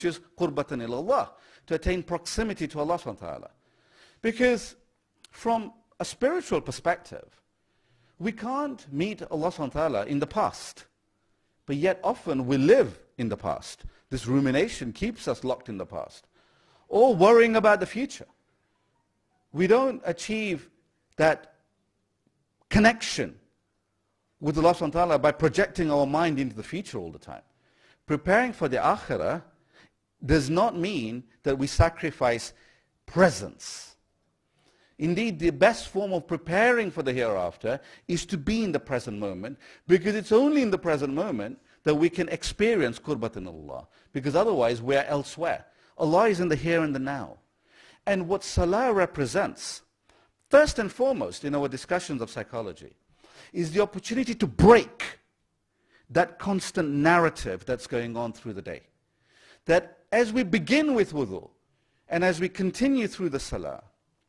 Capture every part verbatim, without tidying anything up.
is qurbatan ilallah, to attain proximity to Allah subhanahu wa ta'ala. Because from a spiritual perspective, we can't meet Allah subhanahu wa ta'ala in the past. But yet often we live in the past. This rumination keeps us locked in the past. Or worrying about the future. We don't achieve that connection with Allah subhanahu wa ta'ala by projecting our mind into the future all the time. Preparing for the akhirah does not mean that we sacrifice presence. Indeed, the best form of preparing for the hereafter is to be in the present moment, because it's only in the present moment that we can experience qurbatan Allah, because otherwise we are elsewhere. Allah is in the here and the now. And what salah represents, first and foremost in our discussions of psychology, is the opportunity to break that constant narrative that's going on through the day. That as we begin with wudu, and as we continue through the salah,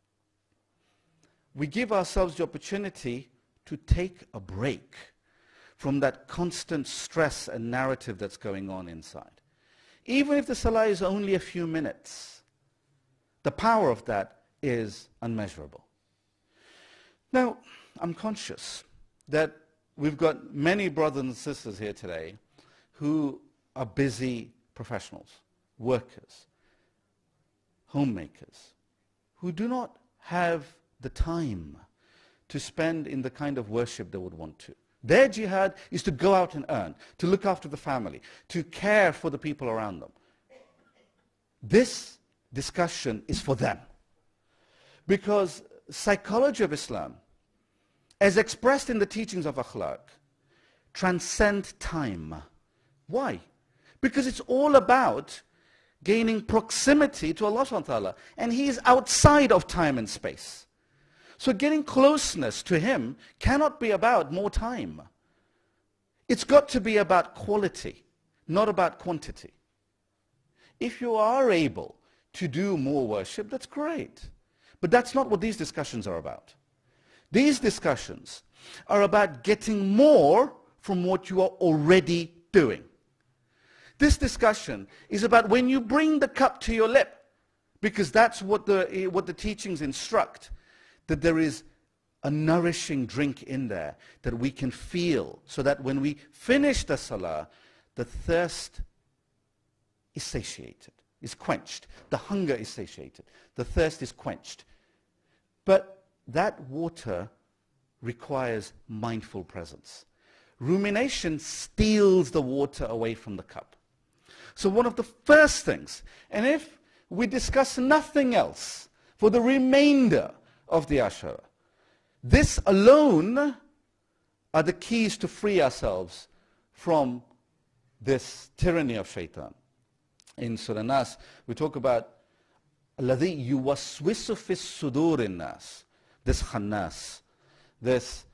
we give ourselves the opportunity to take a break from that constant stress and narrative that's going on inside. Even if the salah is only a few minutes, the power of that is unmeasurable. Now, I'm conscious that we've got many brothers and sisters here today who are busy professionals, workers, homemakers, who do not have the time to spend in the kind of worship they would want to. Their jihad is to go out and earn, to look after the family, to care for the people around them. This discussion is for them. Because psychology of Islam, as expressed in the teachings of akhlaq, transcend time. Why? Because it's all about gaining proximity to Allah subhanahu wa ta'ala, and He is outside of time and space. So getting closeness to Him cannot be about more time. It's got to be about quality, not about quantity. If you are able to do more worship, that's great. But that's not what these discussions are about. These discussions are about getting more from what you are already doing. This discussion is about when you bring the cup to your lip, because that's what the, what the teachings instruct, that there is a nourishing drink in there that we can feel, so that when we finish the salah, the thirst is satiated, is quenched. The hunger is satiated. The thirst is quenched. But that water requires mindful presence. Rumination steals the water away from the cup. So one of the first things, and if we discuss nothing else for the remainder of the Ashara, this alone are the keys to free ourselves from this tyranny of shaitan. In Surah Nas, we talk about الَّذِي يُوَسْوِسُ فِي الصُّدُورِ النَّاسِ, this khannas, this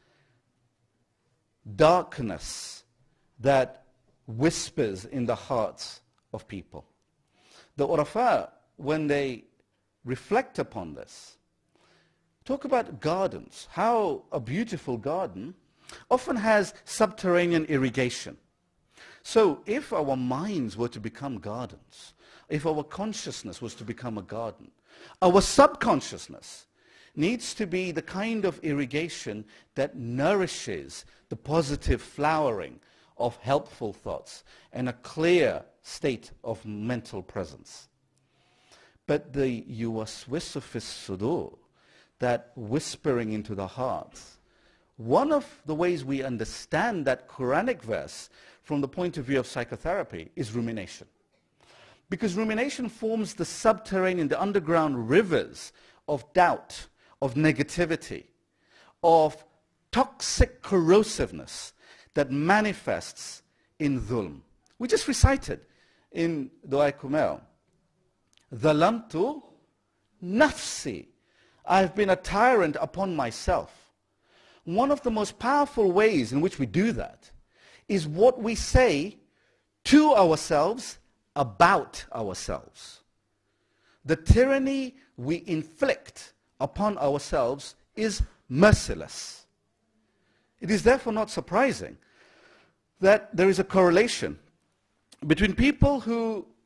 darkness that whispers in the hearts of people. The Urafa, when they reflect upon this, talk about gardens, how a beautiful garden often has subterranean irrigation. So if our minds were to become gardens, if our consciousness was to become a garden, our subconsciousness needs to be the kind of irrigation that nourishes the positive flowering of helpful thoughts and a clear state of mental presence. But the yuwaswisu fis sudur, that whispering into the hearts, one of the ways we understand that Quranic verse from the point of view of psychotherapy is rumination. Because rumination forms the subterranean, the underground rivers of doubt, of negativity, of toxic corrosiveness that manifests in dhulm. We just recited in Dua Kumail, Dhalamtu nafsi, I've been a tyrant upon myself. One of the most powerful ways in which we do that is what we say to ourselves about ourselves. The tyranny we inflict upon ourselves is merciless. It is therefore not surprising that there is a correlation between people who